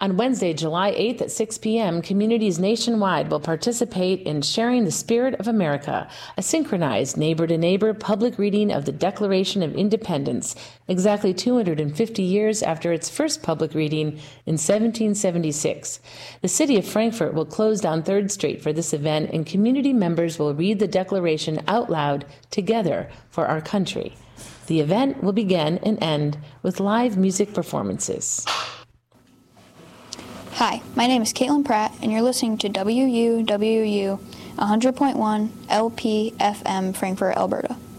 On Wednesday, July 8th at 6 p.m., communities nationwide will participate in Sharing the Spirit of America, a synchronized neighbor-to-neighbor public reading of the Declaration of Independence, exactly 250 years after its first public reading in 1776. The city of Frankfort will close down 3rd Street for this event, and community members will read the Declaration out loud together for our country. The event will begin and end with live music performances. Hi, my name is Caitlin Pratt, and you're listening to WUWU 100.1 LP FM Frankfort, Alberta.